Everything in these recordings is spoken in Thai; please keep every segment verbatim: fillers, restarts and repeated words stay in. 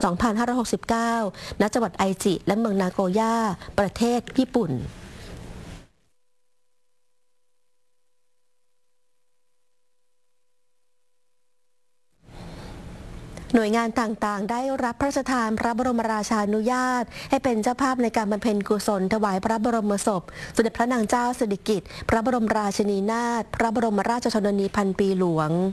สองพันห้าร้อยหกสิบเก้า ณ จังหวัดไอจิและเมืองนาโกย่าประเทศญี่ปุ่นหน่วยงานต่างๆได้รับพระราชทานพระบรมราชานุญาตให้เป็นเจ้าภาพในการบำเพ็ญกุศลถวายพระบรมศพสมเด็จพระนางเจ้าสิริกิติ์พระบรมราชินีนาถพระบรมราชชนนีพันปีหลวง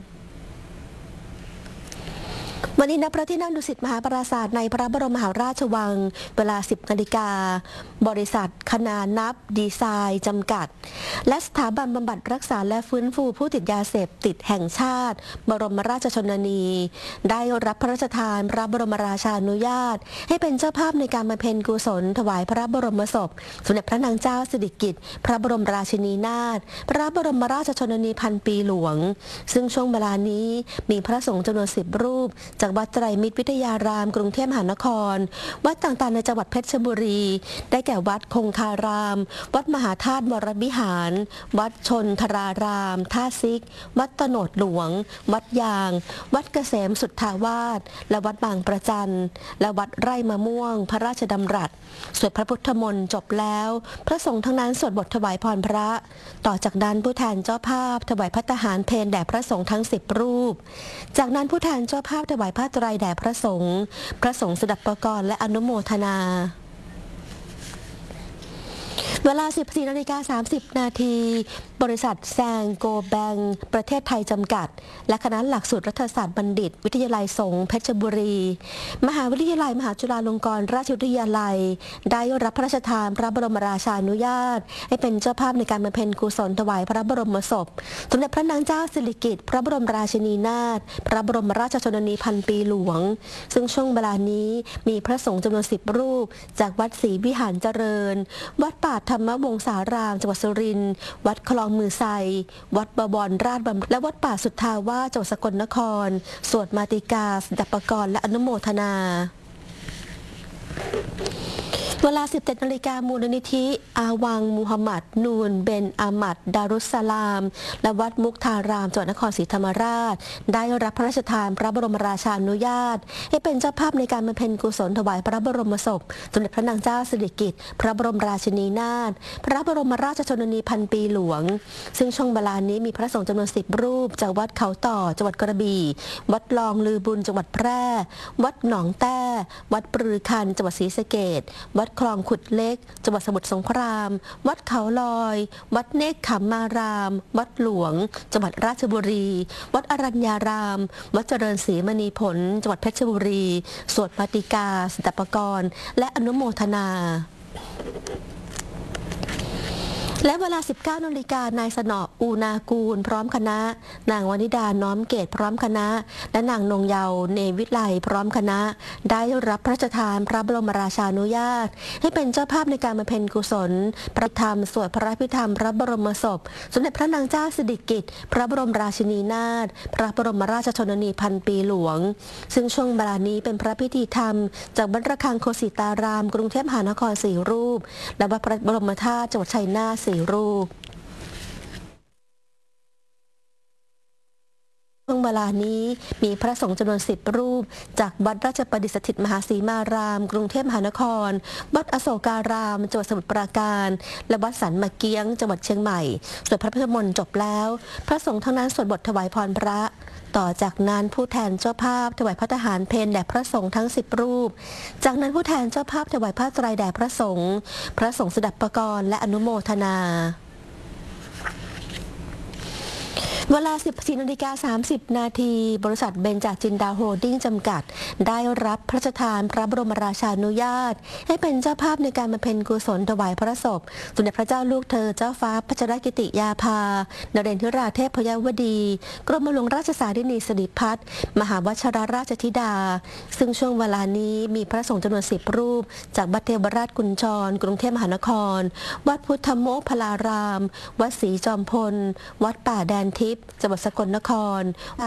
วันนี้ณพระที่นั่งดุสิตมหาปราสาทในพระบรมมหาราชวังเวลา สิบ นาฬิกาบริษัทคณานับดีไซน์จำกัดและสถาบันบำบัดรักษาและฟื้นฟูผู้ติดยาเสพติดแห่งชาติบรมราชชนนีได้รับพระราชทานพระบรมราชานุญาตให้เป็นเจ้าภาพในการบำเพ็ญกุศลถวายพระบรมศพสมเด็จพระนางเจ้าสิริกิติ์พระบรมราชินีนาถพระบรมราชชนนีพันปีหลวงซึ่งช่วงเวลานี้มีพระสงฆ์จำนวนสิบรูปจากวัดไตรมิตรวิทยารามกรุงเทพมหานครวัดต่างๆในจังหวัดเพชรบุรีได้แก่วัดคงคารามวัดมหาธาตุวรวิหารวัดชนทรารามท่าซิกวัดตโนดหลวงวัดยางวัดเกษมสุทธาวาสและวัดบางประจันและวัดไร่มะม่วงพระราชดำรัสสวดพระพุทธมนต์จบแล้วพระสงฆ์ทั้งนั้นสวดบทถวายพรพระต่อจากนั้นผู้แทนเจ้าภาพถวายพระทหารเพลแด่พระสงฆ์ทั้งสิบรูปจากนั้นผู้แทนเจ้าภาพถวายผ้าไตรแด่พระสงฆ์พระสงฆ์สดับประกรณ์และอนุโมทนาเวลา สิบสี่ นาฬิกา สามสิบ นาทีบริษัทแซงโกแบงประเทศไทยจำกัดและคณะหลักสูตรรัฐศาสตร์บัณฑิตวิทยาลัยสงฆ์เพชรบุรีมหาวิทยาลัยมหาจุฬาลงกรณราชวิทยาลัยได้รับพระราชทานพระบรมราชานุญาตให้เป็นเจ้าภาพในการบำเพ็ญกุศลถวายพระบรมศพสมเด็จพระนางเจ้าสิริกิติ์พระบรมราชินีนาถพระบรมราชชนนีพันปีหลวงซึ่งช่วงเวลานี้มีพระสงฆ์จำนวนสิบรูปจากวัดศรีวิหารเจริญวัดป่าธรรมวงศารามจังหวัดสุรินทร์วัดคลองมือไซวัดบวรราชบำและวัดป่าสุทธาวาสจังหวัดสกลนครสวดมาติกาสดับประกรณ์และอนุโมทนาเวลา สิบเจ็ด นาฬิกามูลนิธิอาวังมูฮัมหมัดนูนเบนอามัดดารุสสลามและวัดมุกทารามจังหวัดนครศรีธรรมราชได้รับพระราชทานพระบรมราชานุญาตให้เป็นเจ้าภาพในการบำเพ็ญกุศลถวายพระบรมศพสมเด็จพระนางเจ้าสิริกิติ์พระบรมราชินีนาถพระบรมราชชนนีพันปีหลวงซึ่งช่วงเวลานี้มีพระสงฆ์จำนวนสิบรูปจากวัดเขาต่อจังหวัดกระบี่วัดลองลือบุญจังหวัดแพร่วัดหนองแต้วัดปรือคันจังหวัดศรีสะเกษวัดคลองขุดเล็กจังหวัดสมุทรสงครามวัดเขาลอยวัดเนกขมารามวัดหลวงจังหวัดราชบุรีวัดอรัญญารามวัดเจริญศรีมณีผลจังหวัดเพชรบุรีสวดมาติกาสดับประกรณ์และอนุโมทนาและเวลา สิบเก้า นาฬิกานายสนออูนากูลพร้อมคณะนางวนิดาน้อมเกตพร้อมคณะและนางนงเยาเนวิไลพร้อมคณะได้รับพระราชทานพระบรมราชานุญาตให้เป็นเจ้าภาพในการบำเพ็ญกุศลประธรรมสวดพระพิธรรมพระบรมศพสมเด็จพระนางเจ้าสิริกิติ์พระบรมราชินีนาถพระบรมราชชนนีพันปีหลวงซึ่งช่วงเวลานี้เป็นพระพิธีธรรมจากวัดระฆังโคสิตารามกรุงเทพมหานครสี่รูปและวัดพระบรมธาตุจังหวัดชัยนาทสี่รูปช่วงเวลานี้มีพระสงฆ์จำนวนสิบรูปจากวัดราชประดิษฐสถิตมหาสีมารามกรุงเทพมหานครวัดอโศการามจังหวัดสมุทรปราการและวัดสันมะเกียงจังหวัดเชียงใหม่สวดพระพุทธมนต์จบแล้วพระสงฆ์ทั้งนั้นสวดบทถวายพรพระต่อจากนั้นผู้แทนเจ้าภาพถวายพระทหารเพลแด่พระสงฆ์ทั้งสิบรูปจากนั้นผู้แทนเจ้าภาพถวายผ้าไตรแด่พระสงฆ์พระสงฆ์สดับประกรณ์และอนุโมทนาเวลา สิบสี่ นาฬิกา สามสิบ นาทีบริษัทเบญจจินดาโฮลดิ้งจำกัดได้รับพระราชทานพระบรมราชานุญาตให้เป็นเจ้าภาพในการบำเพ็ญกุศลถวายพระศพสมเด็จพระเจ้าลูกเธอเจ้าฟ้าพัชรกิติยาภานเรนทิราเทพยวดีกรมหลวงราชสารินีสิริพัฒน์มหาวชรราชธิดาซึ่งช่วงเวลานี้มีพระสงฆ์จำนวนสิบรูปจากวัดเทวราชกุญชรกรุงเทพมหานครวัดพุทธโมกขลารามวัดศรีจอมพลวัดป่าแดนทิพย์จังหวัดสกลนคร